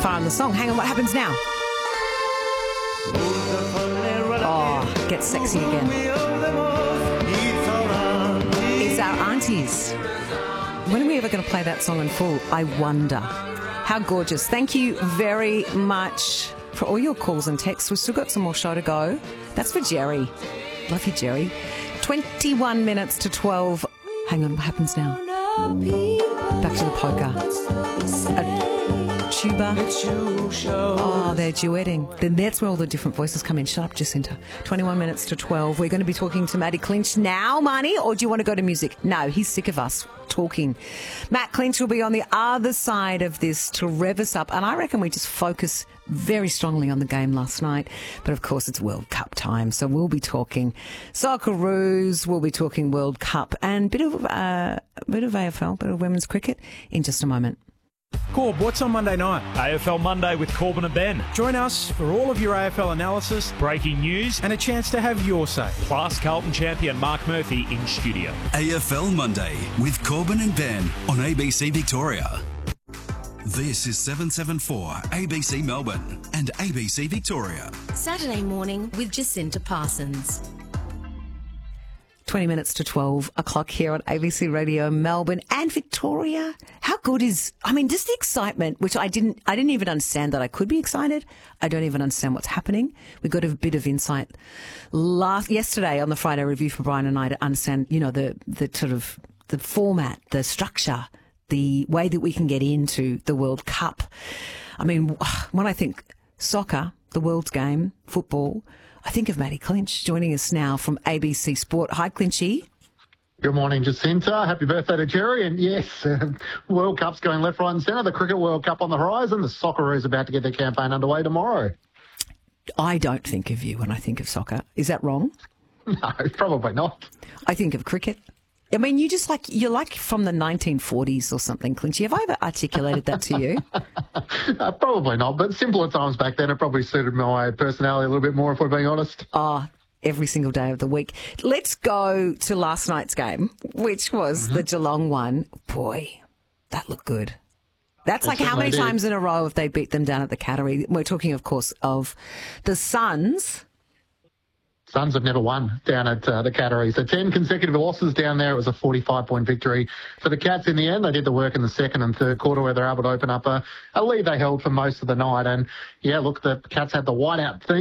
far in the song. Hang on, what happens now? Oh, get sexy again. It's our aunties. When are we ever going to play that song in full? I wonder. How gorgeous. Thank you very much for all your calls and texts. We've still got some more show to go. That's for Jerry. Love you, Jerry. 21 minutes to 12. Hang on, what happens now? Back to the poker. A tuba. Oh, they're duetting. Then that's where all the different voices come in. Shut up, Jacinta. 21 minutes to 12. We're going to be talking to Matty Clinch now, Marnie, or do you want to go to music? No, he's sick of us talking. Matt Clinch will be on the other side of this to rev us up, and I reckon we just focus very strongly on the game last night. But of course, it's World Cup time, so we'll be talking Socceroos, we'll be talking World Cup, and bit of AFL, bit of women's cricket in just a moment. Corb, what's on Monday night? AFL Monday with Corbin and Ben. Join us for all of your AFL analysis, Breaking news, and a chance to have your say. plus Carlton champion Mark Murphy in studio. AFL Monday with Corbin and Ben on ABC Victoria. This is 774 ABC Melbourne and ABC Victoria. Saturday morning with Jacinta Parsons. 20 minutes to 12 o'clock here on ABC Radio Melbourne and Victoria. How good is, just the excitement, which I didn't even understand that I could be excited. I don't even understand what's happening. We got a bit of insight yesterday on the Friday review for Brian and I to understand, the sort of the format, the structure, the way that we can get into the World Cup. When I think soccer, the world's game, football, I think of Matty Clinch joining us now from ABC Sport. Hi, Clinchy. Good morning, Jacinta. Happy birthday to Jerry. And yes, World Cup's going left, right and centre. The Cricket World Cup on the horizon. The Socceroos about to get their campaign underway tomorrow. I don't think of you when I think of soccer. Is that wrong? No, probably not. I think of cricket. You're like from the 1940s or something, Clinchy. Have I ever articulated that to you? Probably not, but simpler times back then. It probably suited my personality a little bit more, if we're being honest. Oh, every single day of the week. Let's go to last night's game, which was the Geelong one. Boy, that looked good. That's like how many times in a row have they beat them down at the Cattery? We're talking, of course, of the Suns. Suns have never won down at the Cattery. So 10 consecutive losses down there. It was a 45-point victory for the Cats in the end. They did the work in the second and third quarter where they're able to open up a lead they held for most of the night. And, yeah, look, the Cats had the whiteout theme.